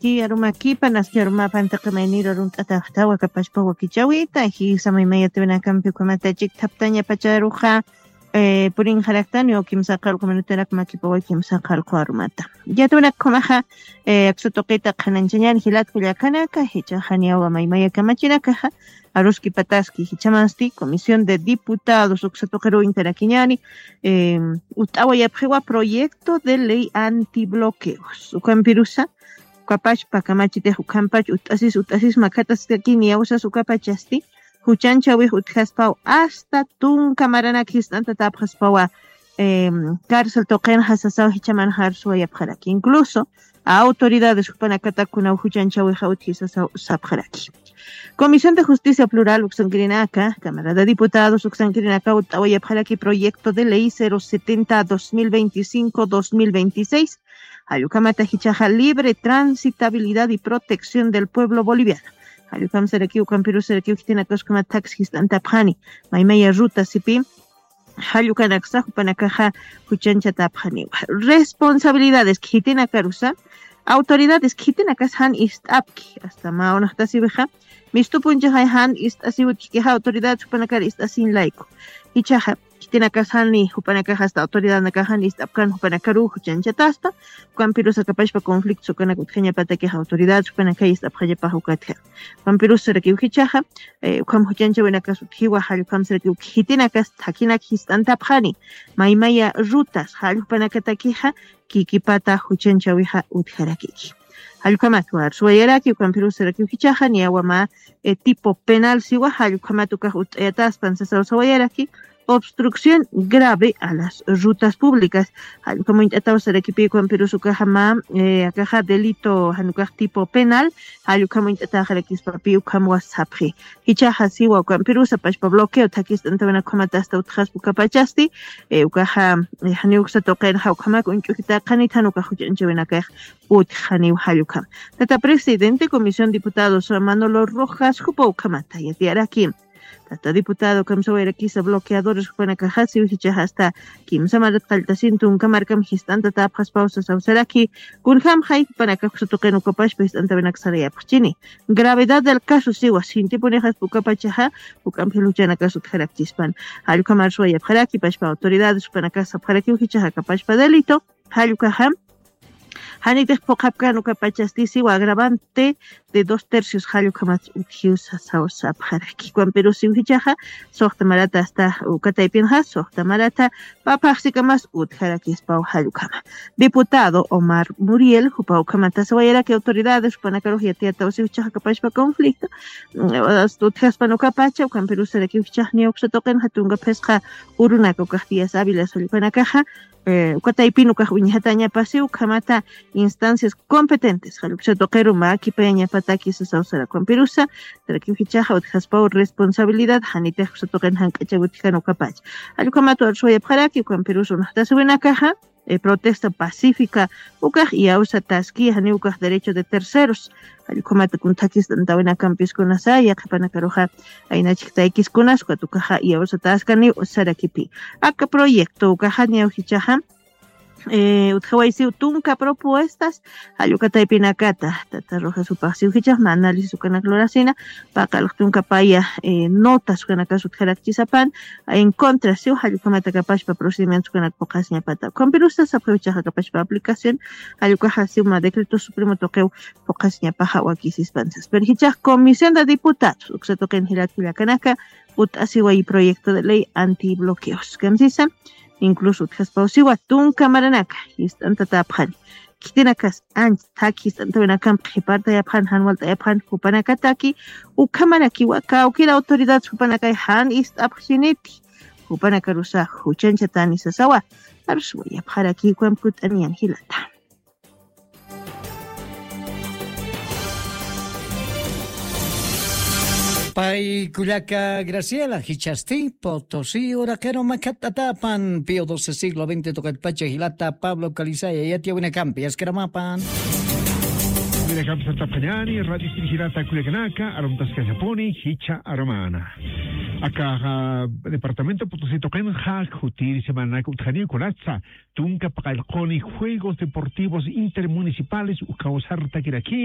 Aquí arumakipa naski arumapanta qamayniru runt'ataqtawa kapashpa wakichawita hisamaymayya tiwinakampi kumatachik thaptaña pacharuqa purin haraktani o kimsa qallqu minutaraq makipawa kimsa qallqu arumata yatiwinakumaqa aksu tuqita qhananchañari hilatku llakanaka hichaqaniawa maymayya kamachinakaqa Aruski Pataski Hichamasti, Comisión de Diputados, Uxatoquero Interaquiñani, Utawa Yapjewa, Proyecto de Ley Antibloqueos. Ucampirusa, Capach, Pacamachite, Ucampach, Utasis, Macatas, Tequini, Ausa, Ucapachasti, Huchanchawi, Utjaspau, hasta Tun Camaranakis, Tanta Tapjaspaua, Cárcel Toquen, Hasasau, Hichaman Harsua Yapjaraki. Incluso a autoridades Upanakatakuna, Huchanchawi, Hautisasau, Sapjaraki. Comisión de Justicia Plural Uxanquirinaca, Cámara de Diputados Uxanquirinaca, Utawayapjaraki, Proyecto de Ley 070-2025-2026, Ayucamata Hichaja, Libre Transitabilidad y Protección del Pueblo Boliviano. Ayucam Sereki, Ucampiru Sereki, Uxtinacoscama Taxis, Antapjani, Maimaya Ruta Sipi, Hayucanaxa, Upanacaja, Huchancha Tapjani. Responsabilidades, Kitina Carusa, autoridades, Kitina Cashan Istapki, hasta Maonastasibeja, Mistupunja han ist asiwutkiha autoridad Hupanakar ist asin laico. Hichaja, Kitina Casani, Hupanaka hasta autoridad Nakahan ist Apkan Hupanakaru, Huchanchatasta, Campirusa Capashpa conflicto con Akutenia Patake autoridad Hupanaka ist Apjapa Hukatja. Campirusa Rekiuhichaja, Ukam Huchancha Venakasuthiwa, Halukam Serkiu Hitinakas, Takinak Histantapani, Maimaya Rutas, Halupanakatakiha, Kikipata Huchanchawiha Utharakiki. Halkamatu Arsuayaraki, Campiru Seraki Hichaja, Niawama, tipo penal, Siwa, Halkamatu Kahutatas, Pansasawayaraki, obstrucción grave a las rutas públicas. Halkamatu Seraki, Campiru Sukahama, Akaja delito, Hanukah tipo penal, Halkamatu Tajarakis Papiu, Kamwasapri. Hichaja Siwa, Campiru Sapashpa bloqueo, Takis Antavana Komatasta Utkasbukapachasti, Ukaha, Haniuxa Token, Haukamak, Unchukita, Kanitanuka Huchanchavenaka. Hayukam. Tata Presidente, Comisión Diputados Manolo Rojas, Jupo Kamata, y Tiarakim. Tata Diputado Kamsoerakisa, bloqueadores Juanacajasi, Uchicha hasta Kim Samarat Kaltasintun, Kamarkam Histanta Tapas Pausas Ausaraki, Kunham Hai, Panakaxotoken Ukapash, Pistanta Venaxaria Pachini. Gravedad del caso Siwa, sin tiponejas Pukapachaha, Ukampiluchana Casut Haraktispan. Hayukamar Suaya Haraki, Pashpa, autoridades Panacasa Haraki, Uchicha, Kapashpa delito, Hayukaham. Hanitech Pokapkan Ukapachastisi o agravante de 2/3 Hayukamat Ukiusa Sausap Haraki. Juan Perú Simhichaja, Sohta Marata hasta Ukataipinha, Sohta Marata, Papaxikamas Utharakis Pau Hayukama. Diputado Omar Muriel, Jupau Kamatasawayera, que autoridades Panacarogia Tiata Usichaja Capachpa conflicto, Uthaspano Capacha, Juan Perú Serekichah, Nioxatoken, Hatunga Pesca, Urunaco Castillas Ávila, Solipanacaja, Ukataipinu Kahuñataña Paseu, Kamata, instancias competentes, Jalupsatoquero, Maki Peña, Pataki, Sausara, Compirusa, Traquifichaja, Utjaspau, responsabilidad, Hanite, Sotocan, Hankachabuticano Capach. Alcamato, Arsoya Paraki, Compiruso, Nastasubenakaja, protesta pacífica, Ukaj y Ausa Taski, Haniukaj, derecho de terceros. Alcomata Kuntakis, Tantavena Campis con Asaya, Capanacaroja, Ainachitaikis con Asco, Tucaja y Ausa Tascani, Sarakipi. Acá proyecto, Ucaja, Niauhichaja. Uthawaisi utunca propuestas Ayucata Pinacata, Tata Roja Supasiu Hichasma, análisis ucanacloracina, Pacaltunca Paya, notas Ucanacas Utjaracchizapan, en contra Siu Ayucamata Capachpa procedimientos Ucanacpocasnia Pata. Con Pirustas aprovecha Capachpa aplicación, Ayucaja Siuma decreto supremo toqueu Pocasnia Paja o Aquis Panzas. Perhichas Comisión de Diputados, Uxatoquen Hilatila Canaca, Utasiwa y proyecto de ley antibloqueos. Camsisa. Incluso Tjaspausiwa Tun Camaranaka, Istanta Taphan. Kitinakas Anch Taki, Istantavenakam, Hiparta Yaphan, Hanwalta Yaphan, Hupanakataki, Ukamaraki Waka, Ukira autoridad Hupanakai Han Ist Abhineti, Hupanakarusa, Huchanchatani Sasawa, Arshu Yapharaki, Quamput Anian Hilata. Pai Cuyaca Graciela, Hichasti, Potosí, Oraquero Macatatapan, Pío XII, siglo XX, Tocatpache, Gilata, Pablo Calizaya, Yatia Winacampi, Escramapan. Winacampi Santa Panyani, Radio Hirata Culiacanaca, Aromtasca Japoni, Hicha Aromana. Acá, Departamento Potosí, Tocanja, Jutir, Semana, Utjani, Corazza, Tunca, Pacalconi, Juegos Deportivos Intermunicipales, Ucausarta, Kiraki.